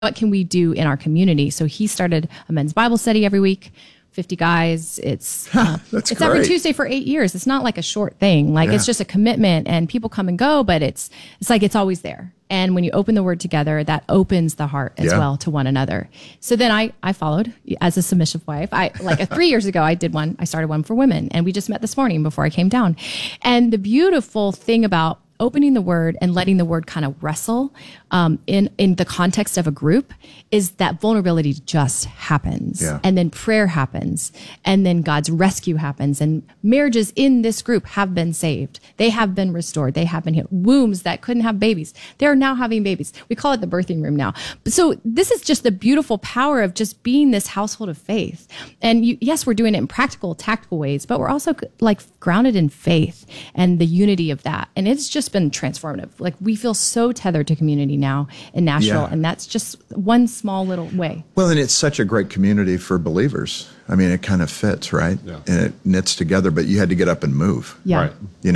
what can we do in our community? So he started a men's Bible study every week, 50 guys. It's That's it's great. every Tuesday for 8 years. It's not like a short thing. Like it's just a commitment, and people come and go, but it's like it's always there. And when you open the word together, that opens the heart as well to one another. So then I followed as a submissive wife. 3 years ago, I started one for women, and we just met this morning before I came down. And the beautiful thing about opening the word and letting the word kind of wrestle in the context of a group is that vulnerability just happens. Yeah. And then prayer happens. And then God's rescue happens. And marriages in this group have been saved. They have been restored. They have been healed. Wombs that couldn't have babies, they're now having babies. We call it the birthing room now. So this is just the beautiful power of just being this household of faith. And yes, we're doing it in practical, tactical ways, but we're also like grounded in faith and the unity of that. And it's just been transformative. Like we feel so tethered to community now in Nashville, and that's just one small little way. Well, and it's such a great community for believers. I mean, it kind of fits, right? Yeah. And it knits together, but you had to get up and move. Yeah. Right.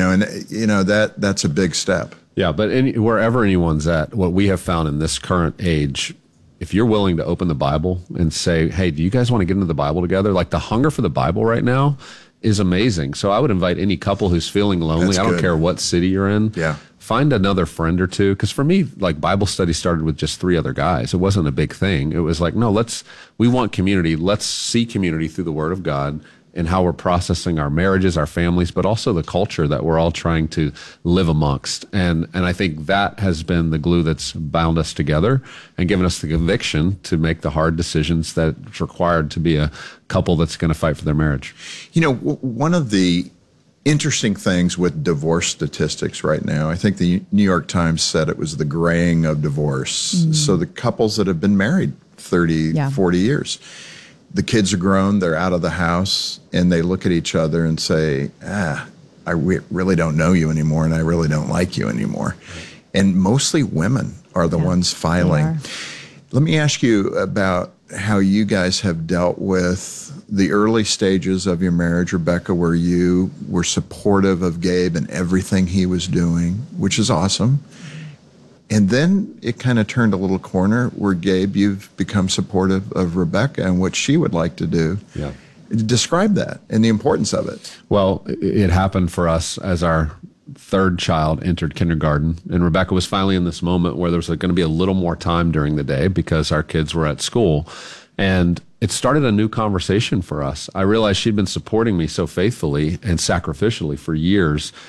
That's a big step. Yeah, but wherever anyone's at, what we have found in this current age, if you're willing to open the Bible and say, hey, do you guys want to get into the Bible together? Like the hunger for the Bible right now is amazing. So I would invite any couple who's feeling lonely. That's I don't good. care what city you're in. Yeah. Find another friend or two. Because for me, like Bible study started with just 3 other guys. It wasn't a big thing. It was like, no, we want community. Let's see community through the Word of God and how we're processing our marriages, our families, but also the culture that we're all trying to live amongst. And I think that has been the glue that's bound us together and given us the conviction to make the hard decisions that's required to be a couple that's going to fight for their marriage. One of the interesting things with divorce statistics right now, I think the New York Times said it was the graying of divorce. So the couples that have been married 30, 40 years, the kids are grown, they're out of the house, and they look at each other and say, I really don't know you anymore, and I really don't like you anymore. And mostly women are the ones filing. Let me ask you about how you guys have dealt with the early stages of your marriage, Rebecca, where you were supportive of Gabe and everything he was doing, which is awesome. And then it kind of turned a little corner where, Gabe, you've become supportive of Rebecca and what she would like to do. Yeah. Describe that and the importance of it. Well, it happened for us as our third child entered kindergarten, and Rebecca was finally in this moment where there was going to be a little more time during the day because our kids were at school. And it started a new conversation for us. I realized she'd been supporting me so faithfully and sacrificially for years.